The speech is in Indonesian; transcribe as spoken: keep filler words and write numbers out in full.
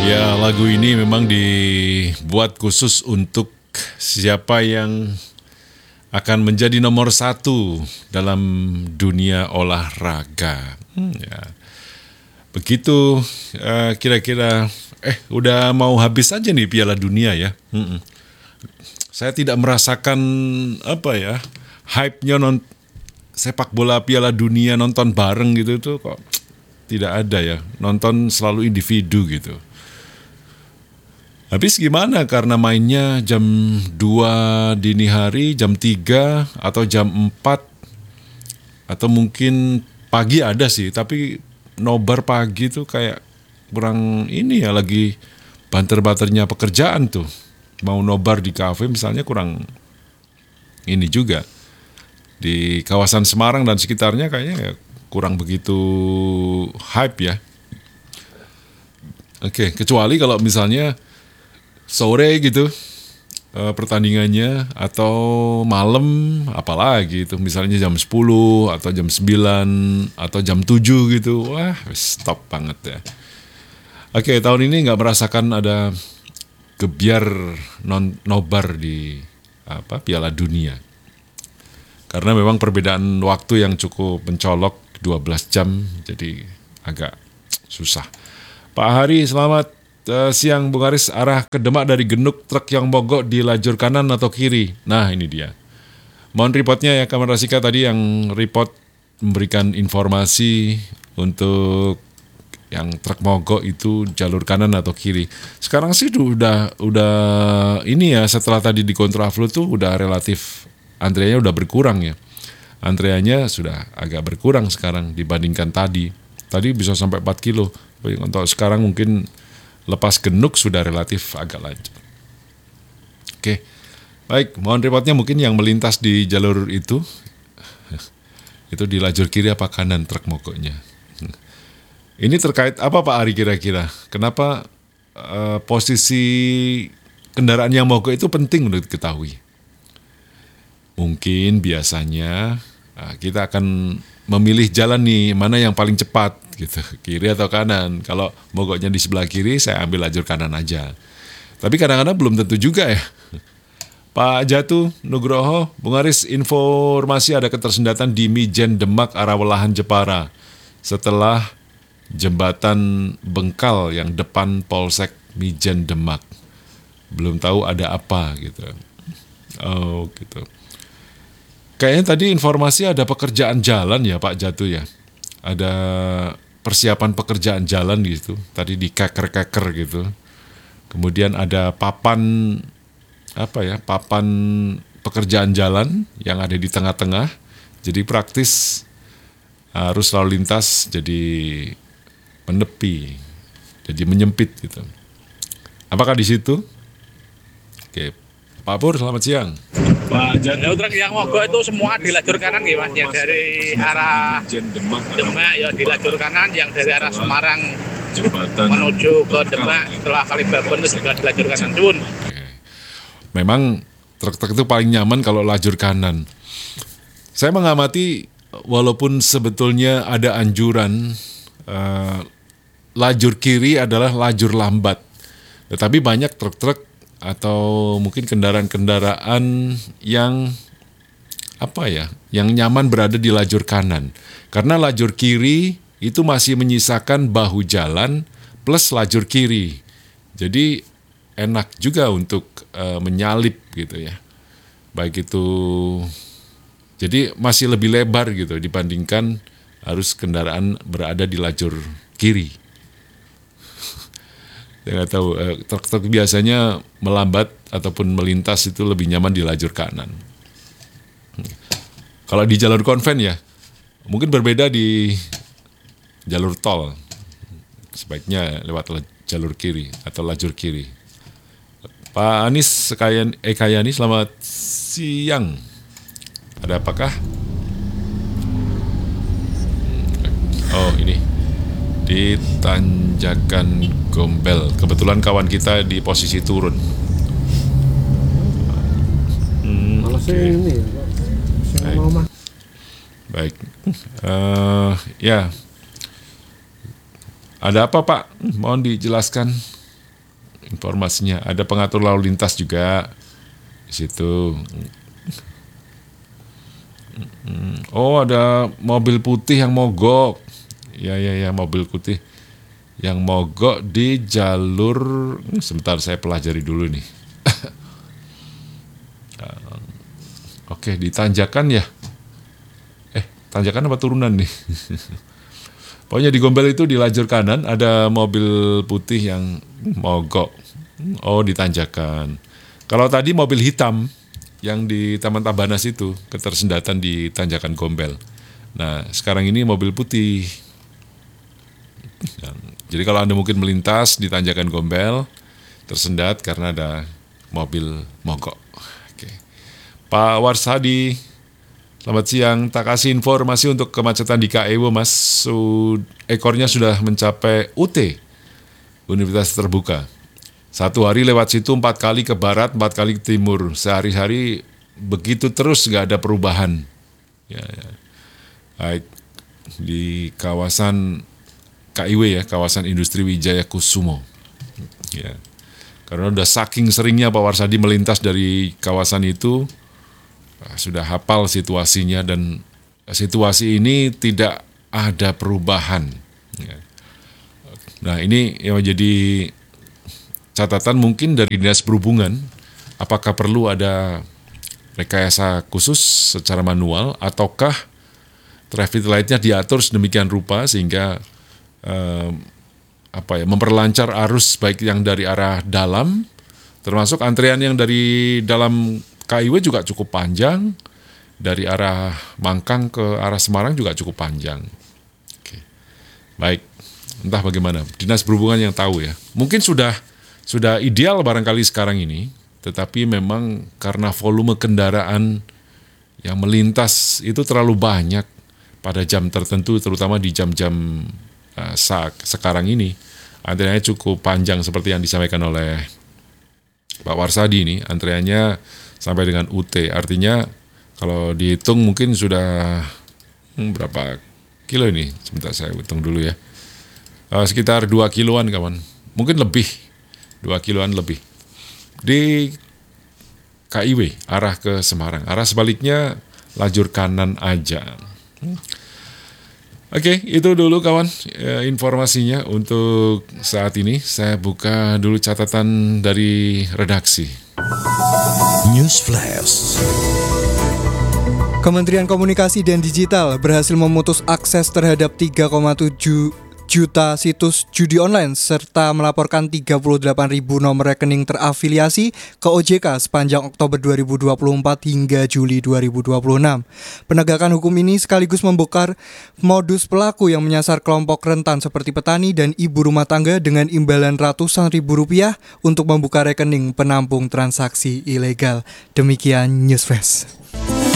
Ya, lagu ini memang dibuat khusus untuk siapa yang akan menjadi nomor satu dalam dunia olahraga. Hmm, ya. Begitu uh, kira-kira, eh udah mau habis aja nih Piala Dunia ya. Hmm. Saya tidak merasakan apa ya, hype-nya non sepak bola Piala Dunia nonton bareng gitu tuh kok tidak ada ya. Nonton selalu individu gitu. Habis gimana karena mainnya jam dua dini hari, jam tiga atau jam empat atau mungkin pagi ada sih, tapi nobar pagi tuh kayak kurang ini ya, lagi banter-banternya pekerjaan tuh. Mau nobar di kafe misalnya kurang ini juga. Di kawasan Semarang dan sekitarnya kayaknya kurang begitu hype ya. Oke, kecuali kalau misalnya sore gitu uh, pertandingannya atau malam apalagi itu misalnya jam sepuluh atau jam sembilan atau jam tujuh gitu. Wah, stop banget ya. Oke, tahun ini nggak merasakan ada gebiar non nobar di apa Piala Dunia. Karena memang perbedaan waktu yang cukup mencolok dua belas jam, jadi agak susah. Pak Hari, selamat uh, siang Bung Aris. Arah ke Demak dari Genuk, truk yang mogok di lajur kanan atau kiri? Nah, ini dia. Mohon reportnya ya, Kamar Rasika tadi yang report memberikan informasi untuk yang truk mogok itu jalur kanan atau kiri. Sekarang sih udah udah ini ya, setelah tadi di kontraflow tuh udah relatif antreanya udah berkurang ya. Antreanya sudah agak berkurang sekarang dibandingkan tadi. Tadi bisa sampai empat kilo. Untuk sekarang mungkin lepas Genuk sudah relatif agak lancar. Oke. Baik, mohon reportnya mungkin yang melintas di jalur itu. Itu di lajur kiri apa kanan truk mogoknya. Ini terkait apa Pak Ari kira-kira? Kenapa uh, posisi kendaraan yang mogok itu penting untuk diketahui? Mungkin biasanya uh, kita akan memilih jalan nih mana yang paling cepat gitu, kiri atau kanan. Kalau mogoknya di sebelah kiri, saya ambil lajur kanan aja. Tapi kadang-kadang belum tentu juga ya. Pak Jatuh Nugroho, Bung Aris, informasi ada ketersendatan di Mijen Demak arah Welahan Jepara setelah jembatan Bengkal yang depan Polsek Mijen Demak. Belum tahu ada apa gitu. Oh gitu. Kayaknya tadi informasi ada pekerjaan jalan ya Pak Jatuh ya. Ada persiapan pekerjaan jalan gitu. Tadi di keker-keker gitu. Kemudian ada papan apa ya? Papan pekerjaan jalan yang ada di tengah-tengah. Jadi praktis arus lalu lintas jadi menepi. Jadi menyempit gitu. Apakah di situ? Oke. Pak Pur, selamat siang. Pak Jatuh, truk yang mogok itu semua di lajur kanan ya Mas, yang dari arah Demak ya di lajur kanan, yang dari arah Semarang jembatan menuju ke Demak setelah Kalibabon itu juga di lajur kanan. Cun. Memang truk-truk itu paling nyaman kalau lajur kanan. Saya mengamati walaupun sebetulnya ada anjuran uh, lajur kiri adalah lajur lambat, tetapi banyak truk-truk atau mungkin kendaraan-kendaraan yang apa ya, yang nyaman berada di lajur kanan. Karena lajur kiri itu masih menyisakan bahu jalan plus lajur kiri. Jadi enak juga untuk uh, menyalip gitu ya. Baik itu, jadi masih lebih lebar gitu dibandingkan harus kendaraan berada di lajur kiri. Saya nggak tahu, eh, truk-truk biasanya melambat ataupun melintas itu lebih nyaman di lajur kanan. Kalau di jalur konven ya, mungkin berbeda di jalur tol. Sebaiknya lewat jalur kiri atau lajur kiri. Pak Anis Ekayani, selamat siang. Ada apakah? Oh ini. Di Tanjakan Gombel. Kebetulan kawan kita di posisi turun. Hmm, okay. Ini, baik. Baik. Uh, ya. Ada apa Pak? Mohon dijelaskan. informasinya. Ada pengatur lalu lintas juga di situ. Oh, ada mobil putih yang mogok. Ya ya ya, mobil putih yang mogok di jalur. Sebentar, saya pelajari dulu nih. Oke, di tanjakan ya. Eh, tanjakan apa turunan nih? Pokoknya di Gombel itu di lajur kanan ada mobil putih yang mogok. Oh, di tanjakan. Kalau tadi mobil hitam yang di Taman Tabanas itu ketersendatan di tanjakan Gombel. Nah, sekarang ini mobil putih. Jadi kalau Anda mungkin melintas di tanjakan Gombel, tersendat karena ada mobil mogok. Oke. Pak Warsadi, selamat siang. Tak kasih informasi untuk kemacetan di K E W, Mas. Sud- ekornya sudah mencapai U T, Universitas Terbuka. Satu hari lewat situ empat kali ke barat, empat kali ke timur. Sehari-hari begitu terus, nggak ada perubahan. Ya, ya. Baik. Di kawasan K I W ya, kawasan Industri Wijaya Kusumo. Ya. Karena udah saking seringnya Pak Warsadi melintas dari kawasan itu, sudah hafal situasinya dan situasi ini tidak ada perubahan. Ya. Nah, ini yang menjadi catatan mungkin dari Dinas Perhubungan, apakah perlu ada rekayasa khusus secara manual ataukah traffic light-nya diatur sedemikian rupa sehingga eh, apa ya, memperlancar arus baik yang dari arah dalam, termasuk antrian yang dari dalam K I W juga cukup panjang, dari arah Mangkang ke arah Semarang juga cukup panjang. Oke. Baik, entah bagaimana, Dinas Perhubungan yang tahu ya. Mungkin sudah sudah ideal barangkali sekarang ini, tetapi memang karena volume kendaraan yang melintas itu terlalu banyak pada jam tertentu, terutama di jam-jam uh, saat sekarang ini, antriannya cukup panjang seperti yang disampaikan oleh Pak Warsadi ini, antriannya sampai dengan U T, artinya kalau dihitung mungkin sudah hmm, berapa kilo ini, sebentar saya hitung dulu ya, uh, sekitar dua kiloan kawan, mungkin lebih, dua kiloan lebih, di K I W arah ke Semarang, arah sebaliknya lajur kanan aja. Hmm. Oke, itu dulu kawan e, informasinya untuk saat ini. Saya buka dulu catatan dari redaksi. News Flash. Kementerian Komunikasi dan Digital berhasil memutus akses terhadap tiga koma tujuh juta situs judi online serta melaporkan tiga puluh delapan ribu nomor rekening terafiliasi ke O J K sepanjang Oktober dua ribu dua puluh empat hingga Juli dua ribu dua puluh enam. Penegakan hukum ini sekaligus membongkar modus pelaku yang menyasar kelompok rentan seperti petani dan ibu rumah tangga dengan imbalan ratusan ribu rupiah untuk membuka rekening penampung transaksi ilegal. Demikian News Flash.